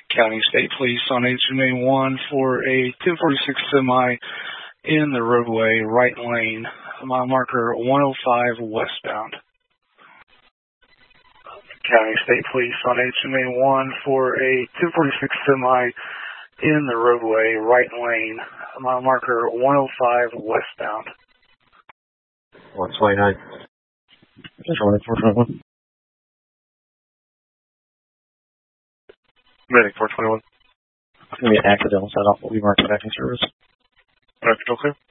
County State Police on HMA 1 for a 1046 semi in the roadway, right lane, mile marker 105 westbound. County State Police on HMA 1 for a 1046 semi in the roadway, right lane, mile marker 105 westbound. 129. Control 421. Medic 421. It's going to be an accidental set off. We'll be marked back in service. Alright, control clear.